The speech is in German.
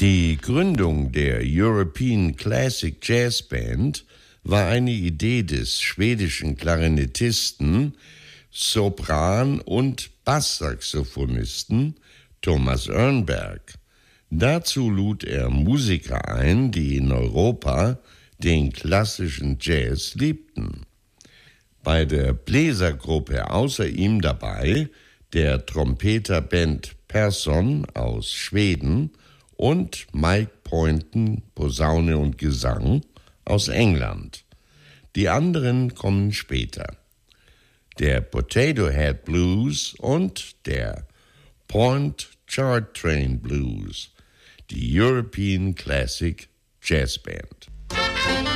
Die Gründung der European Classic Jazz Band war eine Idee des schwedischen Klarinettisten, Sopran- und Basssaxophonisten Thomas Örnberg. Dazu lud er Musiker ein, die in Europa den klassischen Jazz liebten. Bei der Bläsergruppe außer ihm dabei der Trompeter Bent Persson aus Schweden und Mike Poynton, Posaune und Gesang, aus England. Die anderen kommen später. Der Potato Head Blues und der Point Chart Train Blues, die European Classic Jazz Band.